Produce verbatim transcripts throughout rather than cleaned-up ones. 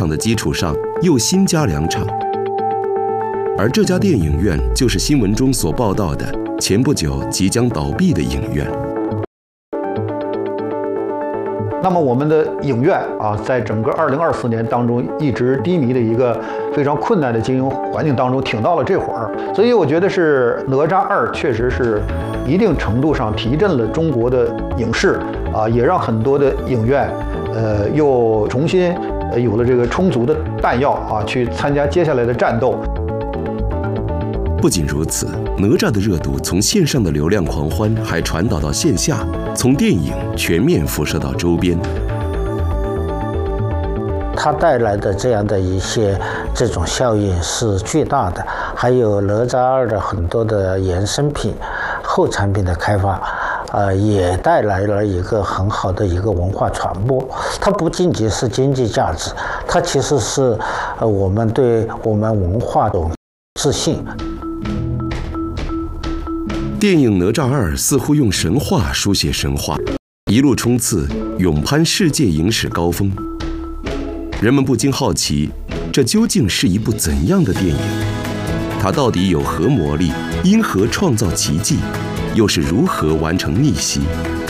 场的基础上又新加两场，而这家电影院就是新闻中所报道的前不久即将倒闭的影院。 那么我们的影院啊，在整个二零二四年当中一直低迷的一个非常困难的经营环境当中，挺到了这会儿，所以我觉得是哪吒二确实是一定程度上提振了中国的影视啊，也让很多的影院呃又重新呃有了这个充足的弹药啊，去参加接下来的战斗。 不仅如此，哪吒的热度从线上的流量狂欢还传导到线下，从电影全面辐射到周边。 它带来的这样的一些这种效应是巨大的，还有哪吒二的很多的衍生品、后产品的开发，呃，也带来了一个很好的一个文化传播。它不仅仅是经济价值，它其实是呃我们对我们文化的自信。 电影《哪吒二》似乎用神话书写神话，一路冲刺，勇攀世界影史高峰。人们不禁好奇，这究竟是一部怎样的电影？它到底有何魔力？因何创造奇迹？又是如何完成逆袭？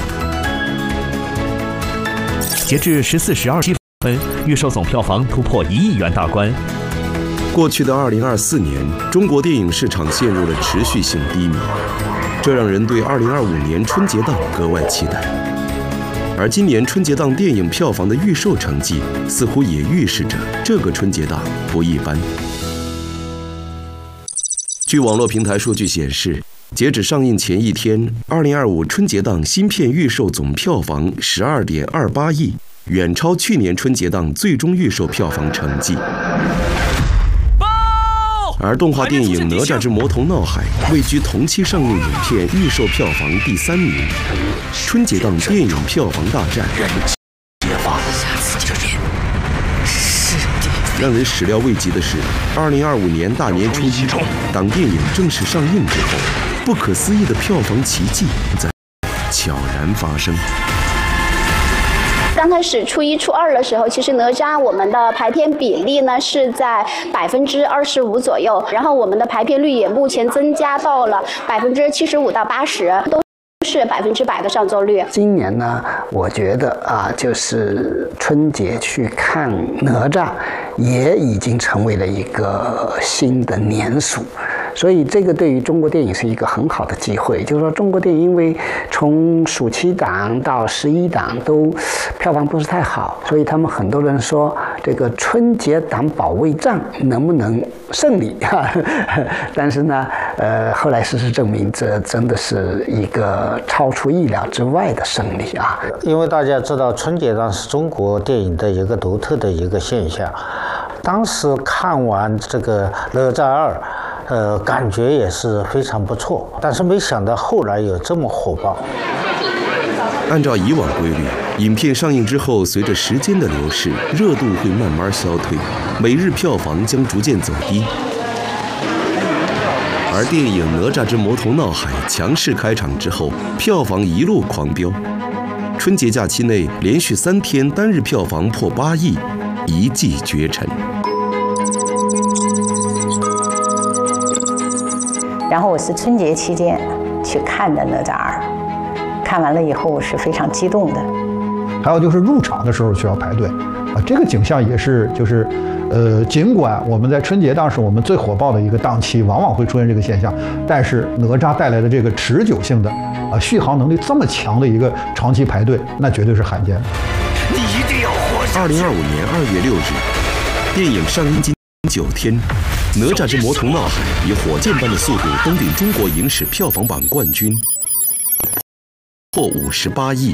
截至十四时二十分，预售总票房突破一亿元大关。 过去的二零二四年，中国电影市场陷入了持续性低迷，这让人对二零二五年春节档格外期待。而今年春节档电影票房的预售成绩，似乎也预示着这个春节档不一般。据网络平台数据显示，截止上映前一天，二零二五春节档新片预售总票房十二点二八亿，远超去年春节档最终预售票房成绩。而动画电影《哪吒之魔童闹海》位居同期上映影片预售票房第三名。春节档电影票房大战，让人始料未及的是，二零二五年大年初一，当电影正式上映之后，不可思议的票房奇迹在悄然发生。 刚开始初一、初二的时候，其实哪吒我们的排片比例呢是在百分之二十五左右，然后我们的排片率也目前增加到了百分之七十五到八十，都是百分之百的上座率。 今年呢，我觉得啊，就是春节去看哪吒，也已经成为了一个新的年俗。所以这个对于中国电影是一个很好的机会，就是说中国电影因为从暑期档到十一档都票房不是太好，所以他们很多人说这个春节档保卫战能不能胜利？但是呢，呃，后来事实证明，这真的是一个超出意料之外的胜利啊！ 因为大家知道春节档是中国电影的一个独特的一个现象，当时看完这个哪吒二。呃，感觉也是非常不错，但是没想到后来有这么火爆。 按照以往规律，影片上映之后，随着时间的流逝，热度会慢慢消退，每日票房将逐渐走低。而电影《哪吒之魔童闹海》强势开场之后，票房一路狂飙，春节假期内连续三天单日票房破八亿，一骑绝尘。 然后我是春节期间去看的哪吒二，看完了以后我是非常激动的。 还有就是入场的时候需要排队啊，这个景象也是就是，呃，尽管我们在春节档是我们最火爆的一个档期，往往会出现这个现象，但是哪吒带来的这个持久性的啊续航能力这么强的一个长期排队，那绝对是罕见的。 你一定要活下去。二零二五年二月六日，电影上映仅九天。哪吒之魔童闹海以火箭般的速度登顶中国影史票房榜冠军，破五十八亿。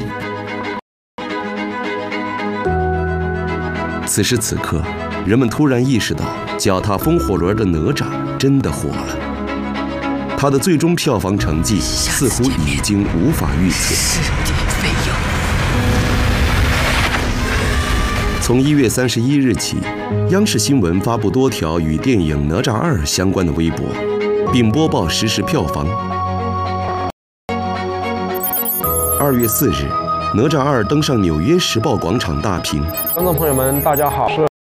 此时此刻，人们突然意识到，脚踏风火轮的哪吒真的火了。他的最终票房成绩似乎已经无法预测。从一月三十一日起，央视新闻发布多条与电影《哪吒二》相关的微博，并播报实时票房。二月四日，《哪吒二》登上《纽约时报》广场大屏。 观众朋友们，大家好，是